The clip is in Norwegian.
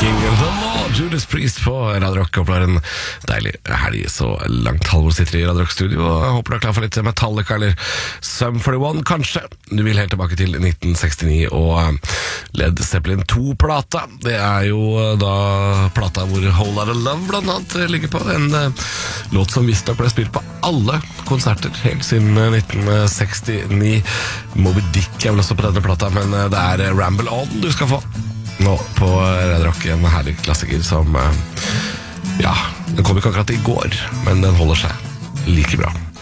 Breaking the Law, Judas Priest på Radio Rock. Håper du har en deilig helg så langt. Halvor sitter i Radio Rock-studio og jeg håper du er klar for litt Metallica eller Sum 41, kanskje. Du vil helt tilbake til 1969 og Led Zeppelin 2-plata. Det er jo da plata hvor Whole Lotta Love blant annet ligger på. En låt som visstnok ble spilt på alle konserter helt siden 1969. Moby Dick er vel også på denne plata, men det er Ramble On du skal få nå på Radio Rock, en herlig klassiker som, ja, den kom ikke akkurat i går, men den holder seg like bra.